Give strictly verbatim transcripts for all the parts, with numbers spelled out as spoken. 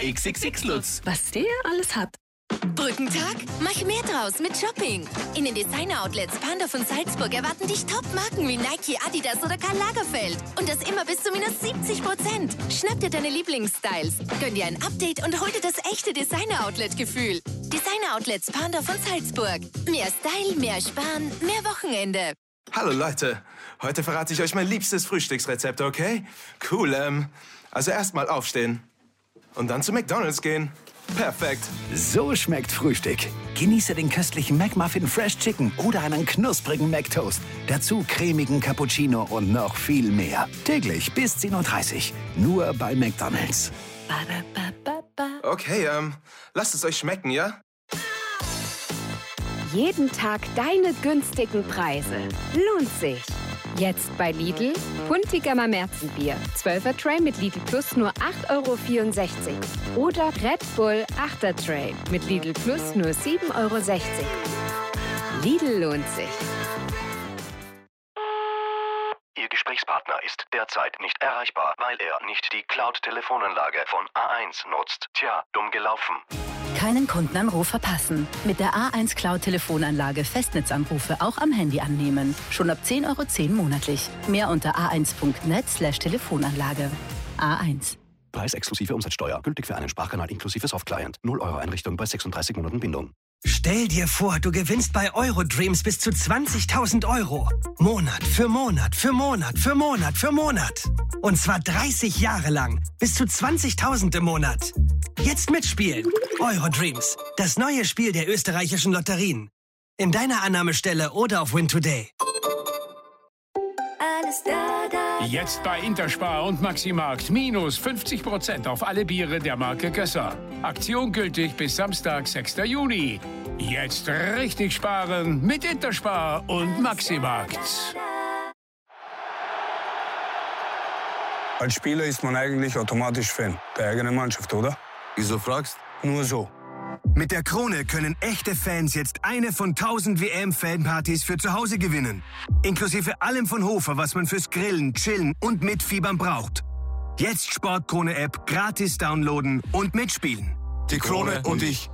X X X Lutz. Was der alles hat. Brückentag? Mach mehr draus mit Shopping. In den Designer-Outlets Panda von Salzburg erwarten dich Top-Marken wie Nike, Adidas oder Karl Lagerfeld. Und das immer bis zu minus siebzig Prozent. Schnapp dir deine Lieblingsstyles, gönn dir ein Update und hol dir das echte Designer-Outlet-Gefühl. Designer-Outlets Panda von Salzburg. Mehr Style, mehr Sparen, mehr Wochenende. Hallo Leute, heute verrate ich euch mein liebstes Frühstücksrezept, okay? Cool, ähm, also erstmal aufstehen und dann zu McDonald's gehen. Perfekt. So schmeckt Frühstück. Genieße den köstlichen McMuffin Fresh Chicken oder einen knusprigen McToast. Dazu cremigen Cappuccino und noch viel mehr. Täglich bis zehn Uhr dreißig. Nur bei McDonald's. Okay, ähm, lasst es euch schmecken, ja? Jeden Tag deine günstigen Preise. Lohnt sich. Jetzt bei Lidl, Puntigammer Märzenbier, zwölfer Tray mit Lidl Plus nur acht Euro vierundsechzig. Oder Red Bull achter Tray mit Lidl Plus nur sieben Euro sechzig. Lidl lohnt sich. Ihr Gesprächspartner ist derzeit nicht erreichbar, weil er nicht die Cloud-Telefonanlage von A eins nutzt. Tja, dumm gelaufen. Keinen Kundenanruf verpassen. Mit der A eins Cloud-Telefonanlage Festnetzanrufe auch am Handy annehmen. Schon ab zehn Euro zehn monatlich. Mehr unter a eins punkt net slash Telefonanlage. A eins. Preis exklusive Umsatzsteuer. Gültig für einen Sprachkanal inklusive Softclient. null Euro Einrichtung bei sechsunddreißig Monaten Bindung. Stell dir vor, du gewinnst bei Eurodreams bis zu zwanzigtausend Euro. Monat für Monat für Monat für Monat für Monat. Und zwar dreißig Jahre lang. Bis zu zwanzigtausend im Monat. Jetzt mitspielen. Eurodreams. Das neue Spiel der österreichischen Lotterien. In deiner Annahmestelle oder auf Win Today. Alles da, da. Jetzt bei Interspar und Maximarkt minus fünfzig Prozent auf alle Biere der Marke Gösser. Aktion gültig bis Samstag, sechster Juni. Jetzt richtig sparen mit Interspar und Maximarkt. Als Spieler ist man eigentlich automatisch Fan der eigenen Mannschaft, oder? Wieso fragst? Nur so. Mit der Krone können echte Fans jetzt eine von tausend W M-Fanpartys für zu Hause gewinnen. Inklusive allem von Hofer, was man fürs Grillen, Chillen und Mitfiebern braucht. Jetzt Sportkrone-App gratis downloaden und mitspielen. Die Krone und ich.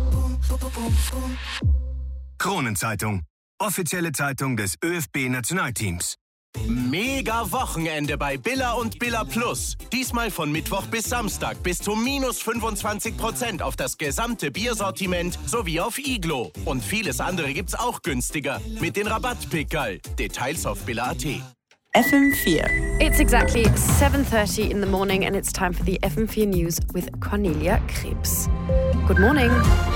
Kronenzeitung. Offizielle Zeitung des ÖFB-Nationalteams. Mega Wochenende bei Billa und Billa Plus. Diesmal von Mittwoch bis Samstag bis zu minus fünfundzwanzig Prozent auf das gesamte Biersortiment sowie auf Iglo. Und vieles andere gibt's auch günstiger mit den Rabattpickerl. Details auf billa punkt at. F M vier. It's exactly seven thirty in the morning and it's time for the F M vier News with Cornelia Krebs. Good morning.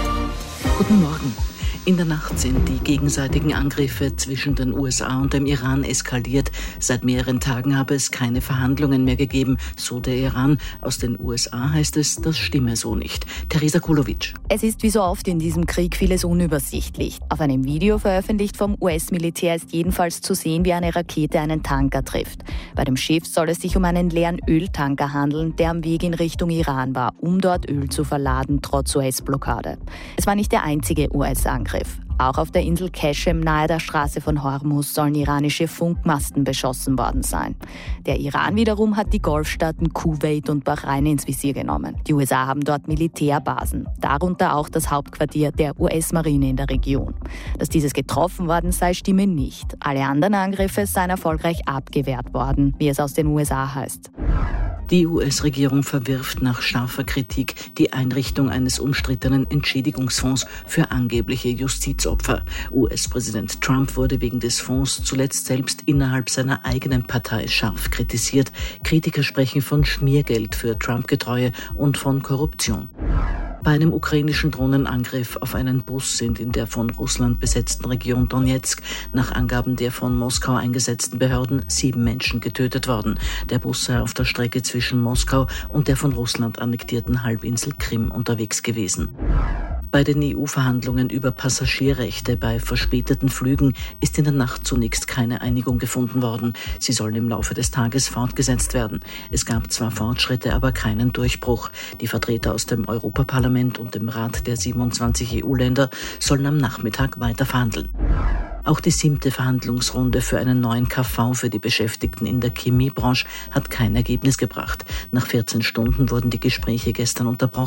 Guten Morgen. In der Nacht sind die gegenseitigen Angriffe zwischen den U S A und dem Iran eskaliert. Seit mehreren Tagen habe es keine Verhandlungen mehr gegeben, so der Iran. Aus den U S A heißt es, das stimme so nicht. Theresa Kulowitsch. Es ist wie so oft in diesem Krieg vieles unübersichtlich. Auf einem Video veröffentlicht vom U S-Militär ist jedenfalls zu sehen, wie eine Rakete einen Tanker trifft. Bei dem Schiff soll es sich um einen leeren Öltanker handeln, der am Weg in Richtung Iran war, um dort Öl zu verladen, trotz U S-Blockade. Es war nicht der einzige U S-Angriff. Auch auf der Insel Keshem nahe der Straße von Hormuz sollen iranische Funkmasten beschossen worden sein. Der Iran wiederum hat die Golfstaaten Kuwait und Bahrain ins Visier genommen. Die U S A haben dort Militärbasen, darunter auch das Hauptquartier der U S-Marine in der Region. Dass dieses getroffen worden sei, stimme nicht. Alle anderen Angriffe seien erfolgreich abgewehrt worden, wie es aus den U S A heißt. Die U S-Regierung verwirft nach scharfer Kritik die Einrichtung eines umstrittenen Entschädigungsfonds für angebliche Justizopfer. U S-Präsident Trump wurde wegen des Fonds zuletzt selbst innerhalb seiner eigenen Partei scharf kritisiert. Kritiker sprechen von Schmiergeld für Trump-Getreue und von Korruption. Bei einem ukrainischen Drohnenangriff auf einen Bus sind in der von Russland besetzten Region Donetsk nach Angaben der von Moskau eingesetzten Behörden sieben Menschen getötet worden. Der Bus sei auf der Strecke zwischen Moskau und der von Russland annektierten Halbinsel Krim unterwegs gewesen. Bei den E U-Verhandlungen über Passagierrechte bei verspäteten Flügen ist in der Nacht zunächst keine Einigung gefunden worden. Sie sollen im Laufe des Tages fortgesetzt werden. Es gab zwar Fortschritte, aber keinen Durchbruch. Die Vertreter aus dem Europaparlament und dem Rat der siebenundzwanzig E U-Länder sollen am Nachmittag weiter verhandeln. Auch die siebte Verhandlungsrunde für einen neuen K V für die Beschäftigten in der Chemiebranche hat kein Ergebnis gebracht. Nach vierzehn Stunden wurden die Gespräche gestern unterbrochen.